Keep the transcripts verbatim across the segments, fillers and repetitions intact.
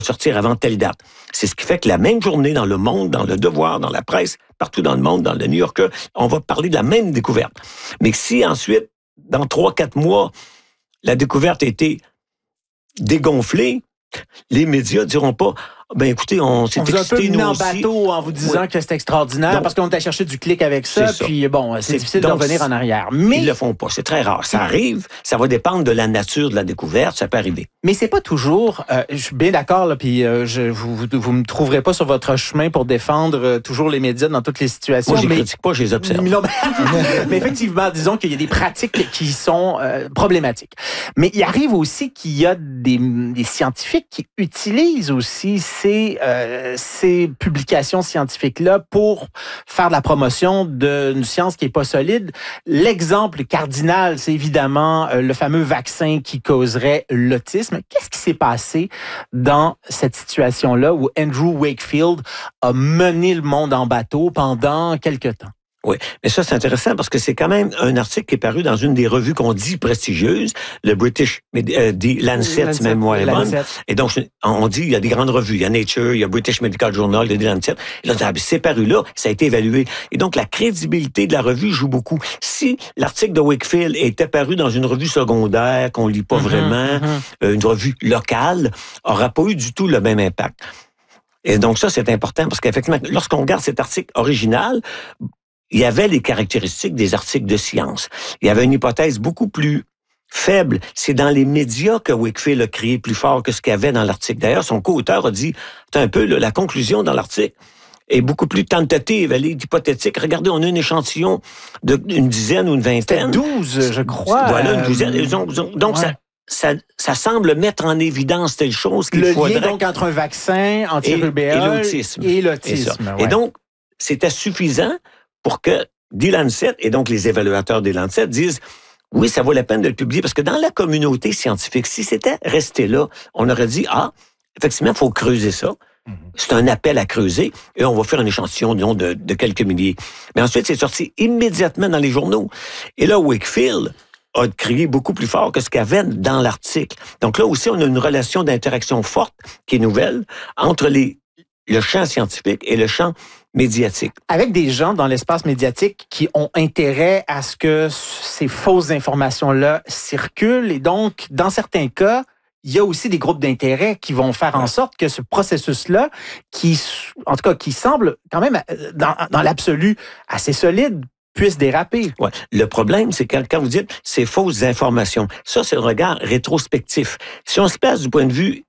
sortir avant telle date. C'est ce qui fait que la même journée, dans Le Monde, dans Le Devoir, dans la presse, partout dans le monde, dans le New Yorker, on va parler de la même découverte. Mais si ensuite, dans trois, quatre mois, la découverte a été dégonflée, les médias diront pas « Ben écoutez, on s'est excité, nous aussi. » On vous a un peu mis en bateau en vous disant oui. que c'est extraordinaire donc, parce qu'on t'a cherché du clic avec ça, ça. Puis bon, c'est, c'est difficile donc, de revenir en arrière. Mais ils le font pas, c'est très rare. Ça arrive, ça va dépendre de la nature de la découverte, ça peut arriver. Mais c'est pas toujours, euh, je suis bien d'accord, là, puis euh, je, vous, vous, vous me trouverez pas sur votre chemin pour défendre euh, toujours les médias dans toutes les situations. Moi, je mais... les critique pas, je les observe. Non, mais... mais effectivement, disons qu'il y a des pratiques qui sont euh, problématiques. Mais il arrive aussi qu'il y a des, des scientifiques qui utilisent aussi ces... Euh, ces publications scientifiques-là pour faire de la promotion d'une science qui n'est pas solide. L'exemple cardinal, c'est évidemment euh, le fameux vaccin qui causerait l'autisme. Qu'est-ce qui s'est passé dans cette situation-là où Andrew Wakefield a mené le monde en bateau pendant quelque temps? Oui, mais ça, c'est intéressant parce que c'est quand même un article qui est paru dans une des revues qu'on dit prestigieuses, le British, euh, dit Lancet, Lancet, même moi, bonne. Et donc, on dit, il y a des grandes revues, il y a Nature, il y a British Medical Journal, il y a des Lancet. Et là, c'est paru là, ça a été évalué. Et donc, la crédibilité de la revue joue beaucoup. Si l'article de Wakefield était paru dans une revue secondaire, qu'on lit pas mm-hmm, vraiment, mm-hmm. une revue locale, aura pas eu du tout le même impact. Et donc, ça, c'est important parce qu'effectivement, lorsqu'on regarde cet article original, il y avait les caractéristiques des articles de science. Il y avait une hypothèse beaucoup plus faible. C'est dans les médias que Wakefield a crié plus fort que ce qu'il y avait dans l'article. D'ailleurs, son co-auteur a dit, c'est un peu là, la conclusion dans l'article est beaucoup plus tentative, elle est hypothétique. Regardez, on a un échantillon d'une dizaine ou une vingtaine. C'était douze, je crois. Voilà, une douzaine. Donc, donc ouais. ça... Ça, ça semble mettre en évidence telle chose qu'il le faudrait... Le lien donc entre un vaccin anti-rubéole et, et l'autisme. Et, l'autisme, et, ouais. et donc, c'était suffisant pour que The Lancet, et donc les évaluateurs des Lancet, disent « Oui, ça vaut la peine de le publier », parce que dans la communauté scientifique, si c'était resté là, on aurait dit « Ah, effectivement, il faut creuser ça. Mm-hmm. C'est un appel à creuser, et on va faire un échantillon disons, de, de quelques milliers. » Mais ensuite, c'est sorti immédiatement dans les journaux. Et là, Wakefield a crié beaucoup plus fort que ce qu'il y avait dans l'article. Donc là aussi, on a une relation d'interaction forte, qui est nouvelle, entre les, le champ scientifique et le champ médiatique. Avec des gens dans l'espace médiatique qui ont intérêt à ce que ces fausses informations-là circulent. Et donc, dans certains cas, il y a aussi des groupes d'intérêt qui vont faire en sorte que ce processus-là, qui, en tout cas, qui semble quand même, dans, dans l'absolu, assez solide, puisse déraper. Ouais. Le problème, c'est que quand vous dites ces fausses informations, ça, c'est le regard rétrospectif. Si on se place du point de vue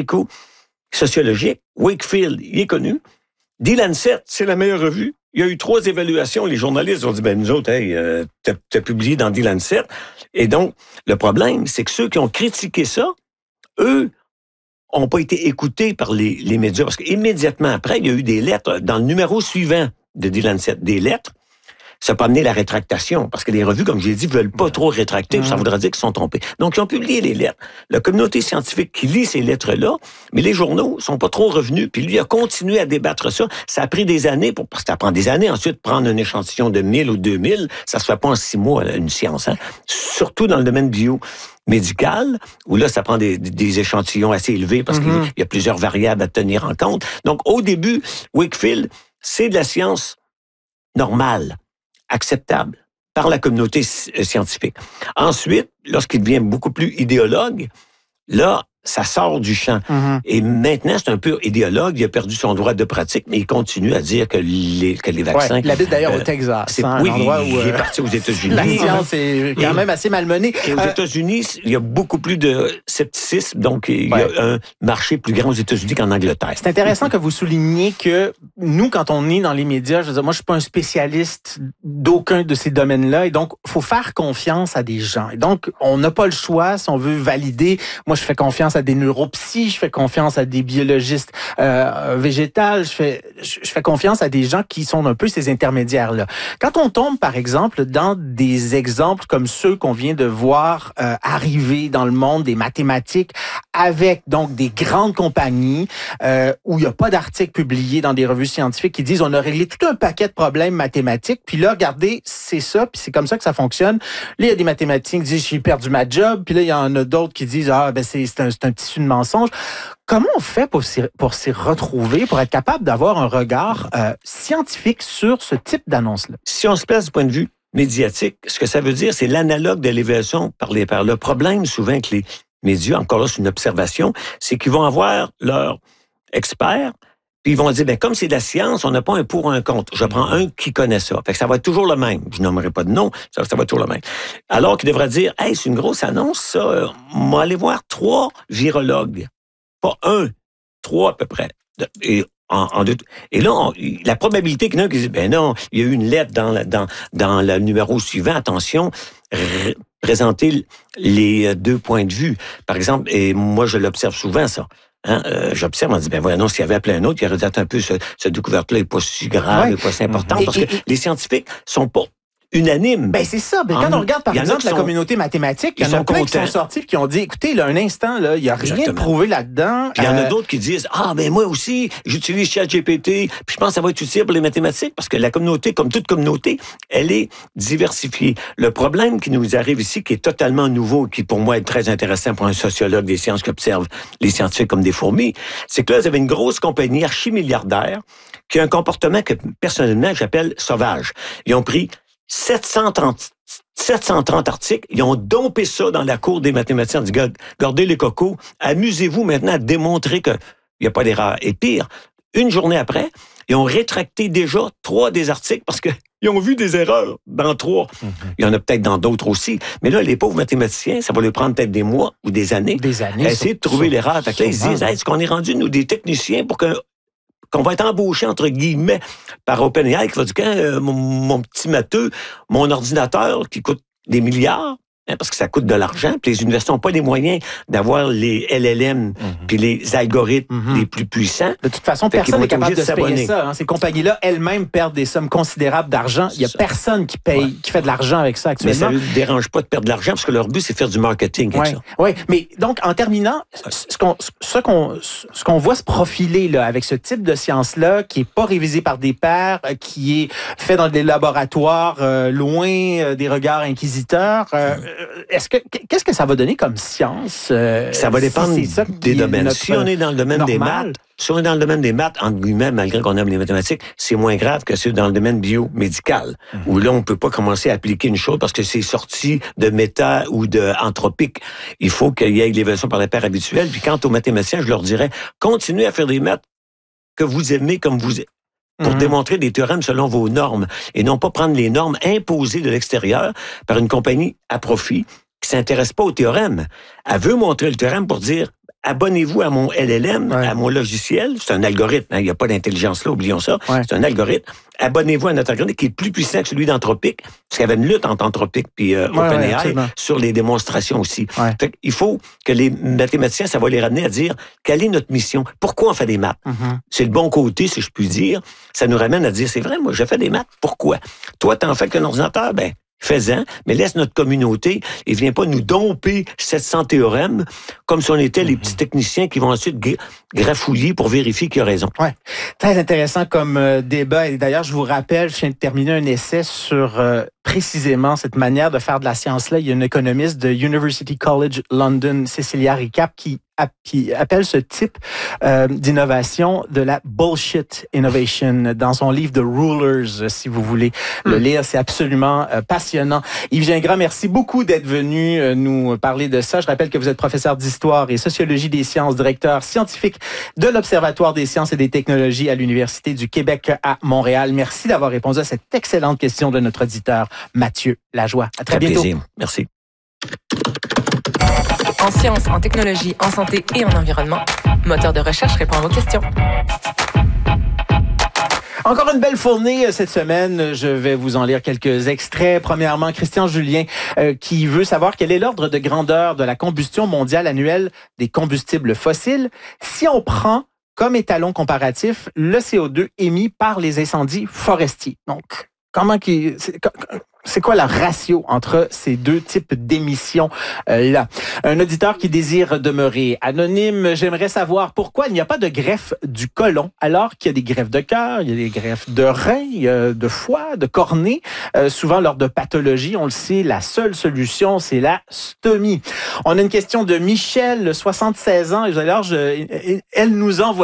historico-sociologique, Wakefield, il est connu. The Lancet, c'est la meilleure revue. Il y a eu trois évaluations. Les journalistes ont dit, ben nous autres, hey, euh, t'as, t'as publié dans The Lancet. Et donc, le problème, c'est que ceux qui ont critiqué ça, eux, n'ont pas été écoutés par les, les médias. Parce qu'immédiatement après, il y a eu des lettres. Dans le numéro suivant de The Lancet, des lettres, ça peut amener la rétractation, parce que les revues, comme je l'ai dit, veulent pas trop rétracter, ça voudrait dire qu'ils sont trompés. Donc, ils ont publié les lettres. La communauté scientifique qui lit ces lettres-là, mais les journaux sont pas trop revenus, puis lui a continué à débattre ça. Ça a pris des années, pour, parce que ça prend des années, ensuite, prendre un échantillon de mille ou deux mille, ça se fait pas en six mois, une science, hein? Surtout dans le domaine biomédical, où là, ça prend des, des échantillons assez élevés, parce mm-hmm. qu'il y a plusieurs variables à tenir en compte. Donc, au début, Wakefield, c'est de la science normale, acceptable par la communauté scientifique. Ensuite, lorsqu'il devient beaucoup plus idéologue, là, ça sort du champ. Mm-hmm. Et maintenant, c'est un peu idéologue. Il a perdu son droit de pratique, mais il continue à dire que les, que les vaccins... Ouais, il habite d'ailleurs euh, au Texas. C'est, hein, oui, un endroit il, où, il est parti aux États-Unis. La science est quand et, même assez malmenée. Et aux euh, États-Unis, il y a beaucoup plus de scepticisme, donc il ouais. y a un marché plus grand aux États-Unis qu'en Angleterre. C'est intéressant que vous souligniez que nous, quand on est dans les médias, je veux dire, moi, je suis pas un spécialiste d'aucun de ces domaines-là, et donc, il faut faire confiance à des gens. Et donc, on n'a pas le choix si on veut valider. Moi, je fais confiance à des neuropsy, je fais confiance à des biologistes euh, végétale. Je fais, je fais confiance à des gens qui sont un peu ces intermédiaires-là. Quand on tombe, par exemple, dans des exemples comme ceux qu'on vient de voir euh, arriver dans le monde des mathématiques, avec donc des grandes compagnies euh, où il n'y a pas d'articles publiés dans des revues scientifiques qui disent on a réglé tout un paquet de problèmes mathématiques, puis là, regardez, c'est ça, puis c'est comme ça que ça fonctionne. Là, il y a des mathématiciens qui disent j'ai perdu ma job, puis là, il y en a d'autres qui disent ah, ben c'est, c'est, un, c'est un tissu de mensonge. Comment on fait pour s'y, pour s'y retrouver, pour être capable d'avoir un regard euh, scientifique sur ce type d'annonce-là? Si on se place du point de vue médiatique, ce que ça veut dire, c'est l'analogue de l'évaluation par les pairs. Le problème, souvent, que les médias, encore là, c'est une observation, c'est qu'ils vont avoir leurs experts, puis ils vont dire, ben comme c'est de la science, on n'a pas un pour ou un contre. Je prends un qui connaît ça. Fait que ça va être toujours le même. Je nommerai pas de nom, ça, ça va être toujours le même. Alors qu'il devrait dire, hey, c'est une grosse annonce, ça. On va aller voir trois virologues. Pas un, trois à peu près. Et En, en deux, et là, on, la probabilité qu'il y en a qui disent, ben non, il y a eu une lettre dans, la, dans, dans le numéro suivant, attention, r- présenter les deux points de vue. Par exemple, et moi, je l'observe souvent, ça. Hein, euh, j'observe, on dit, ben voyons, s'il y avait appelé un autre, il aurait dit un peu, ce, cette découverte-là n'est pas si grave, n'est ouais. pas si importante, mm-hmm. parce que et, et, les scientifiques sont pas unanime. Ben c'est ça. Ben, quand on regarde, par exemple, la sont, communauté mathématique, il y en a plein qui sont sortis et qui ont dit, écoutez, là, un instant, là, il n'y a rien Exactement. de prouvé là-dedans. Puis il y en a d'autres qui disent, ah, ben moi aussi, j'utilise ChatGPT, puis je pense que ça va être utile pour les mathématiques, parce que la communauté, comme toute communauté, elle est diversifiée. Le problème qui nous arrive ici, qui est totalement nouveau, qui pour moi est très intéressant pour un sociologue des sciences qui observe les scientifiques comme des fourmis, c'est que là, vous avez une grosse compagnie archimilliardaire qui a un comportement que, personnellement, j'appelle sauvage. Ils ont pris sept cent trente, sept cent trente articles, ils ont dompé ça dans la cour des mathématiciens. Ils ont dit, gardez les cocos, amusez-vous maintenant à démontrer qu'il n'y a pas d'erreur. Et pire, une journée après, ils ont rétracté déjà trois des articles parce qu'ils ont vu des erreurs dans trois. Mm-hmm. Il y en a peut-être dans d'autres aussi. Mais là, les pauvres mathématiciens, ça va leur prendre peut-être des mois ou des années, des années à essayer de trouver sur, l'erreur. Fait que là, ils se disent, hey, est-ce qu'on est rendu, nous, des techniciens pour qu'un qu'on va être embauché, entre guillemets, par OpenAI, qui va dire, quand euh, mon, mon petit matheux, mon ordinateur, qui coûte des milliards, hein, parce que ça coûte de l'argent, puis les universités n'ont pas les moyens d'avoir les L L M, mm-hmm. puis les algorithmes mm-hmm. les plus puissants. De toute façon, personne n'est capable de se payer ça. Hein. Ces compagnies-là, elles-mêmes, perdent des sommes considérables d'argent. Il n'y a ça. personne qui paye, ouais. qui fait de l'argent avec ça actuellement. Mais ça ne dérange pas de perdre de l'argent, parce que leur but, c'est de faire du marketing avec ouais. ça. Oui, mais donc, en terminant, ce qu'on, ce qu'on, ce qu'on voit se profiler là, avec ce type de science-là, qui n'est pas révisé par des pairs, qui est fait dans des laboratoires euh, loin euh, des regards inquisiteurs, euh, est-ce que qu'est-ce que ça va donner comme science? Euh, ça va dépendre si ça des domaines. Si on est dans le domaine normal, des maths, si on est dans le domaine des maths, entre guillemets, malgré qu'on aime les mathématiques, c'est moins grave que ceux dans le domaine biomédical, mm-hmm. où là, on peut pas commencer à appliquer une chose parce que c'est sorti de méta ou de anthropique. Il faut qu'il y ait l'évaluation par les pairs habituels. Puis quant aux mathématiciens, je leur dirais, continuez à faire des maths que vous aimez comme vous êtes. Pour mm-hmm. démontrer des théorèmes selon vos normes, et non pas prendre les normes imposées de l'extérieur par une compagnie à profit qui s'intéresse pas au théorème. Elle veut montrer le théorème pour dire abonnez-vous à mon L L M, ouais. à mon logiciel. C'est un algorithme, hein, il n'y a pas d'intelligence là, oublions ça. Ouais. C'est un algorithme. Abonnez-vous à notre algorithme qui est plus puissant que celui d'Anthropic, parce qu'il y avait une lutte entre Anthropic et euh, ouais, OpenAI ouais, sur les démonstrations aussi. Ouais. Fait il faut que les mathématiciens, ça va les ramener à dire quelle est notre mission, pourquoi on fait des maths. Mm-hmm. C'est le bon côté, si je puis dire. Ça nous ramène à dire, c'est vrai, moi, je fais des maths, pourquoi? Toi, t'en fais qu'un ordinateur, ben fais-en, mais laisse notre communauté et viens pas nous domper sept cents théorèmes comme si on était mm-hmm. les petits techniciens qui vont ensuite grafouiller pour vérifier qu'il a raison. Ouais, très intéressant comme euh, débat. Et d'ailleurs, je vous rappelle, je viens de terminer un essai sur euh, précisément cette manière de faire de la science-là. Il y a une économiste de University College London, Cecilia Recap, qui qui appelle ce type euh, d'innovation de la bullshit innovation dans son livre The Rulers, si vous voulez mm. le lire. C'est absolument euh, passionnant. Yves Gingras, merci beaucoup d'être venu euh, nous parler de ça. Je rappelle que vous êtes professeur d'histoire et sociologie des sciences, directeur scientifique de l'Observatoire des sciences et des technologies à l'Université du Québec à Montréal. Merci d'avoir répondu à cette excellente question de notre auditeur Mathieu Lajoie. À très, très bientôt. Plaisir. Merci. En sciences, en technologie, en santé et en environnement, Moteur de recherche répond à vos questions. Encore une belle fournée cette semaine. Je vais vous en lire quelques extraits. Premièrement, Christian Julien euh, qui veut savoir quel est l'ordre de grandeur de la combustion mondiale annuelle des combustibles fossiles. Si on prend comme étalon comparatif le C O deux émis par les incendies forestiers. Donc, comment qui, c'est, c'est quoi le ratio entre ces deux types d'émissions euh, là? Un auditeur qui désire demeurer anonyme, j'aimerais savoir pourquoi il n'y a pas de greffe du côlon alors qu'il y a des greffes de cœur, il y a des greffes de rein, euh, de foie, de cornée. Euh, souvent, lors de pathologies, on le sait, la seule solution, c'est la stomie. On a une question de Michel, soixante-seize ans, et alors, je, elle nous envoie